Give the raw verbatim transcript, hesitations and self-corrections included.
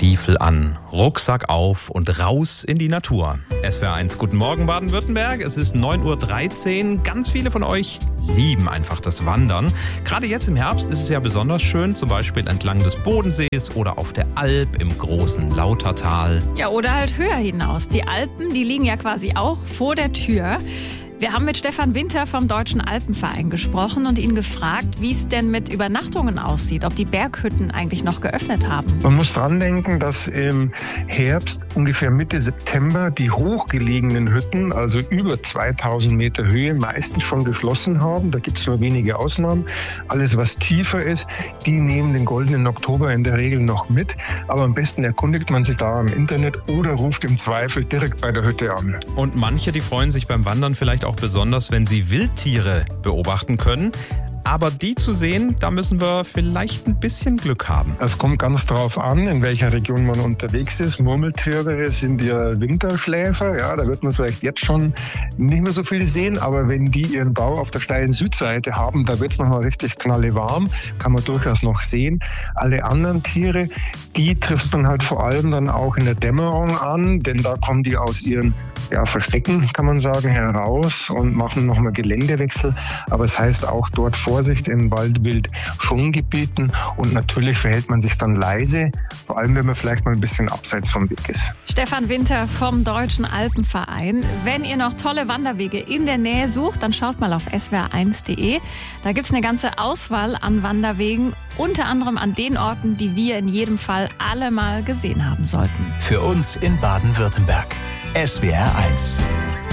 Stiefel an, Rucksack auf und raus in die Natur. S W R eins, guten Morgen Baden-Württemberg. Es ist neun Uhr dreizehn. Ganz viele von euch lieben einfach das Wandern. Gerade jetzt im Herbst ist es ja besonders schön, zum Beispiel entlang des Bodensees oder auf der Alp im großen Lautertal. Ja, oder halt höher hinaus. Die Alpen, die liegen ja quasi auch vor der Tür. Wir haben mit Stefan Winter vom Deutschen Alpenverein gesprochen und ihn gefragt, wie es denn mit Übernachtungen aussieht, ob die Berghütten eigentlich noch geöffnet haben. Man muss dran denken, dass im Herbst, ungefähr Mitte September, die hochgelegenen Hütten, also über zweitausend Meter Höhe, meistens schon geschlossen haben. Da gibt es nur wenige Ausnahmen. Alles, was tiefer ist, die nehmen den goldenen Oktober in der Regel noch mit. Aber am besten erkundigt man sich da im Internet oder ruft im Zweifel direkt bei der Hütte an. Und manche, die freuen sich beim Wandern vielleicht auch besonders, wenn sie Wildtiere beobachten können. Aber die zu sehen, da müssen wir vielleicht ein bisschen Glück haben. Es kommt ganz drauf an, in welcher Region man unterwegs ist. Murmeltiere sind ja Winterschläfer. Ja, da wird man vielleicht jetzt schon nicht mehr so viel sehen. Aber wenn die ihren Bau auf der steilen Südseite haben, da wird es nochmal richtig knallewarm. Kann man durchaus noch sehen. Alle anderen Tiere, die trifft man halt vor allem dann auch in der Dämmerung an. Denn da kommen die aus ihren ja, Verstecken, kann man sagen, heraus und machen nochmal Geländewechsel. Aber es heißt auch dort Vorsicht in Wald-Wild-Schongebieten und natürlich verhält man sich dann leise, vor allem wenn man vielleicht mal ein bisschen abseits vom Weg ist. Stefan Winter vom Deutschen Alpenverein. Wenn ihr noch tolle Wanderwege in der Nähe sucht, dann schaut mal auf S W R eins punkt de. Da gibt es eine ganze Auswahl an Wanderwegen, unter anderem an den Orten, die wir in jedem Fall alle mal gesehen haben sollten. Für uns in Baden-Württemberg. S W R eins.